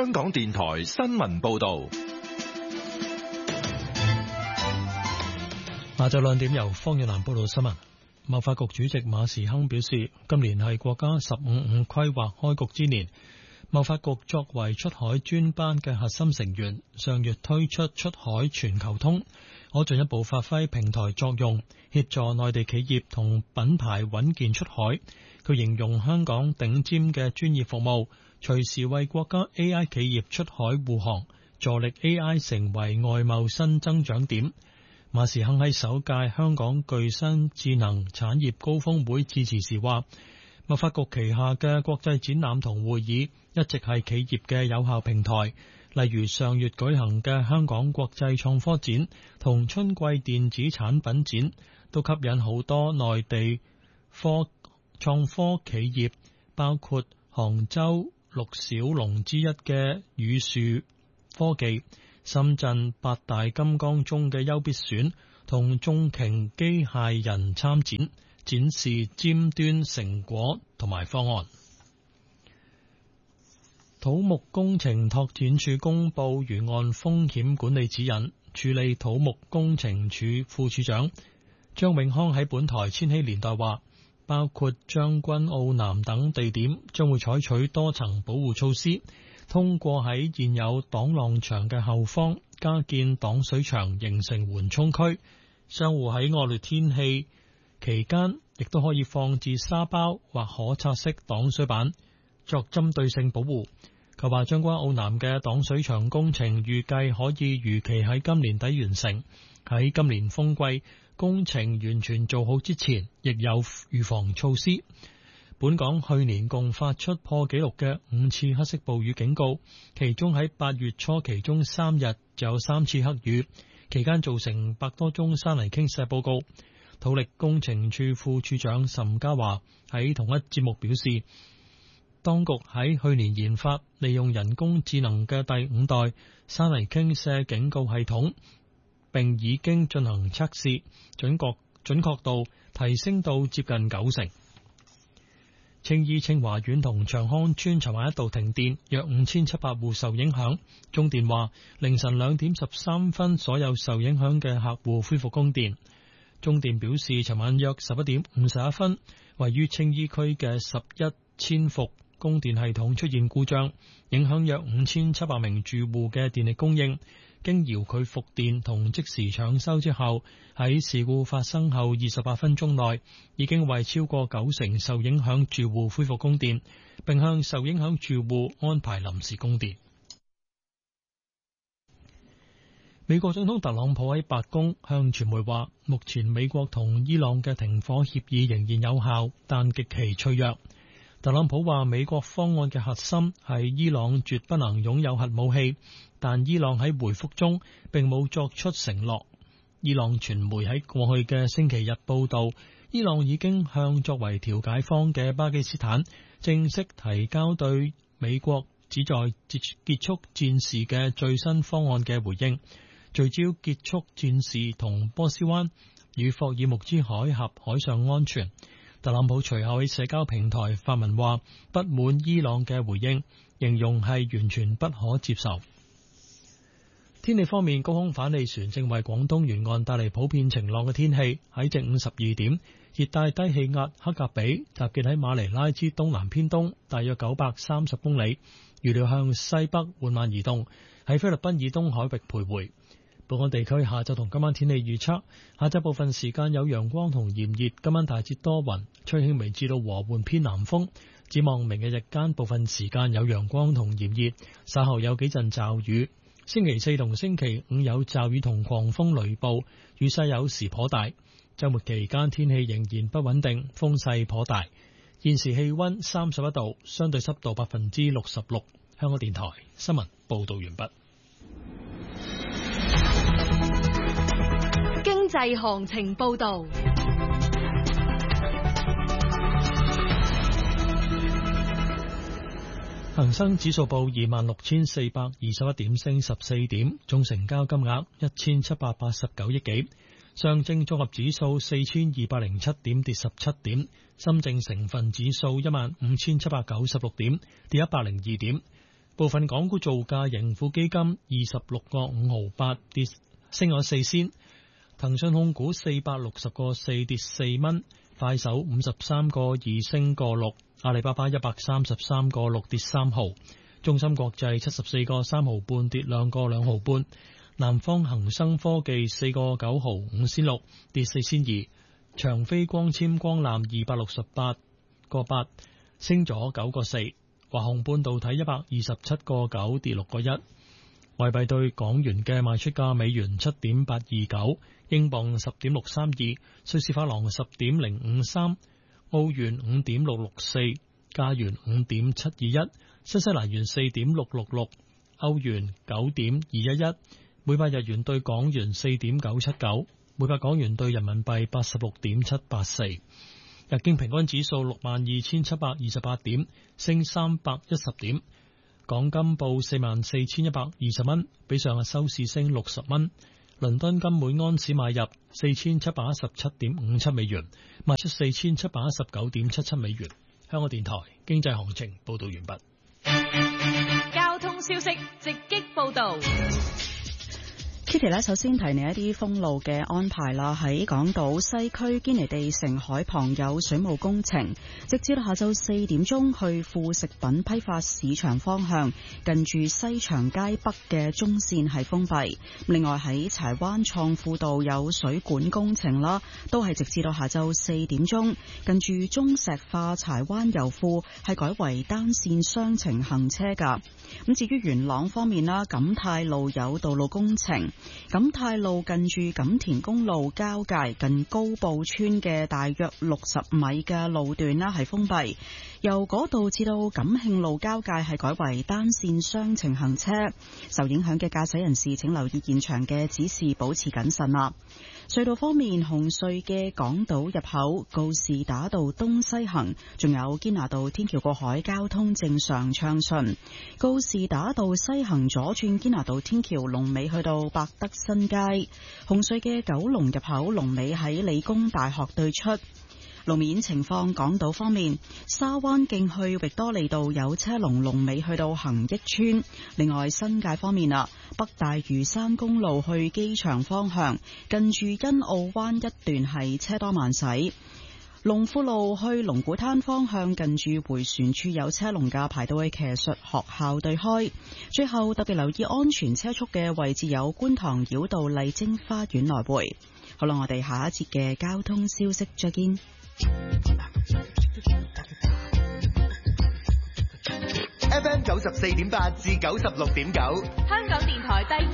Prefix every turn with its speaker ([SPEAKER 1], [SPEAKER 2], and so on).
[SPEAKER 1] 香港電台新聞報道。
[SPEAKER 2] 下晝2點由方遠南報道新聞。貿發局主席馬時亨表示，今年係國家15+5規劃開局之年。貿發局作為出海專班嘅核心成員，上月推出出海全球通，可進一步發揮平台作用，協助內地企業同品牌穩健出海。佢形容香港頂尖嘅專業服務，隨時為國家 AI 企業出海護航，助力 AI 成為外貿新增長點。馬時亨喺首屆香港具新智能產業高峰會致辭時話，貿發局旗下嘅國際展覽同會議一直係企業嘅有效平台，例如上月舉行嘅香港國際創科展同春季電子產品展，都吸引好多內地創科企業，包括杭州6小龍之一嘅宇樹科技、深圳8大金剛中嘅優必選同中擎機械人參展，展示尖端成果同埋方案。土木工程拓展署公布沿岸風險管理指引，處理土木工程署副署長張永康喺本台千禧年代話，包括將軍澳南等地點將會採取多層保護措施，通過喺現有擋浪牆嘅後方加建擋水牆，形成緩衝區。商戶喺惡劣天氣期間亦都可以放置沙包或可拆式擋水板作針對性保護。佢話將軍澳南嘅擋水牆工程預計可以如期喺今年底完成，喺今年風季工程完全做好之前，亦有預防措施。本港去年共發出破紀錄嘅5次黑色暴雨警告，其中喺8月初其中3日就有3次黑雨，期間造成100多宗山泥傾瀉報告。土力工程處副處長岑家華喺同一節目表示，當局喺去年研發利用人工智能嘅第5代山泥傾瀉警告系統，並已經進行測試，準確度提升到接近90%。青衣清華苑同長康村尋晚一度停電，約5700戶受影響。中電話凌晨2點13分，所有受影響嘅客戶恢復供電。中電表示，尋晚約11點51分，位於青衣區嘅11千伏供電系統出現故障，影響約5700名住戶嘅電力供應。經遙距復電同即時搶修之後，喺事故發生後28分鐘內，已經為超過90%受影響住戶恢復供電，並向受影響住戶安排臨時供電。美國總統特朗普喺白宮向傳媒話，目前美國同伊朗嘅停火協議仍然有效，但極其脆弱。特朗普話，美國方案嘅核心係伊朗絕不能擁有核武器，但伊朗喺回覆中並冇作出承諾。伊朗傳媒喺過去嘅星期日報道，伊朗已經向作為調解方嘅巴基斯坦正式提交對美國旨在結束戰事嘅最新方案嘅回應，聚焦結束戰事同波斯灣與霍爾木茲海峽海上安全。特朗普隨後喺社交平台發文話，不滿伊朗嘅回應，形容係完全不可接受。天氣方面，高空反氣旋正為廣東沿岸帶嚟普遍晴朗嘅天氣。喺正午12點，熱帶低氣壓克格比集結喺馬尼拉之東南偏東大約930公里，預料向西北緩慢移動，喺菲律賓以東海域徘徊。本港地區下晝同今晚天氣預測，下晝部分時間有陽光同炎熱，今晚大致多雲，吹輕微至到和緩偏南風。展望明日日間部分時間有陽光同炎熱，稍後有幾陣驟雨。星期四同星期五有驟雨同狂風雷暴，雨勢有時頗大。週末期間天氣仍然不穩定，風勢頗大。現時氣溫31度，相對濕度66%。香港電台新聞報道完畢。
[SPEAKER 3] 經濟行情報道。
[SPEAKER 2] 恒生指數報26,421點，升14點，總成交金額1789億幾。上證綜合指數4,207點，跌17點。深證成分指數15,796點，跌102點。 部分港股造價盈富基金26個5毫8跌升咗4仙，騰訊控股460個4跌4蚊，快手53個2升個6，阿里巴巴133個6跌3毫，中芯國際74個3毫半跌2個2毫半，南方恒生科技4個9毫5仙6跌4仙2，長飛光纖光纜268個8升咗9個4，華虹半導體127個9跌6個1。外幣對港元嘅賣出價：美元7.829，英鎊10.632，瑞士法郎10.053，澳元5.664，加元5.721，新西蘭元4.666，歐元9.211，每百日元對港元4.979，每百港元對人民幣86.784。日經平均指數62,728點，升310點。港金報44,120蚊，比上日收市升60蚊。倫敦金每安士買入4,717.57美元，賣出4,719.77美元。香港電台經濟行情報道完畢。
[SPEAKER 3] 交通消息直擊報道。
[SPEAKER 4] Kitty 呢，首先提你一啲封路嘅安排啦。喺港島西區堅尼地城海旁有水務工程，直至到下晝4點鐘，去副食品批發市場方向，近住西長街北嘅中線係封閉。另外喺柴灣創富道有水管工程啦，都係直至到下晝4點鐘，近住中石化柴灣油庫係改為單線雙程行車噶。咁至於元朗方面啦，錦泰路有道路工程。錦泰路近住錦田公路交界近高埔村嘅大約60米嘅路段啦係封閉，由嗰度至到錦慶路交界係改為單線雙程行車，受影響嘅駕駛人士請留意現場嘅指示，保持謹慎啦。隧道方面，紅隧嘅港島入口告士打道東西行，仲有堅拿道天橋過海交通正常暢順。告士打道西行左轉堅拿道天橋龍尾去到百德新街。紅隧嘅九龍入口龍尾喺理工大學對出。路面情況，港島方面，沙灣徑去域多利道有車龍，龍尾去到恒益邨。另外新界方面啦，北大嶼山公路去機場方向，近住欣澳灣一段係車多慢駛。龍富路去龍鼓灘方向，近住回旋處有車龍㗎，排到去騎術學校對開。最後特別留意安全車速嘅位置有觀塘繞道麗晶花園來回。好啦，我哋下一節嘅交通消息再見。
[SPEAKER 5] FM 94.8至96.9，
[SPEAKER 3] 香港電台第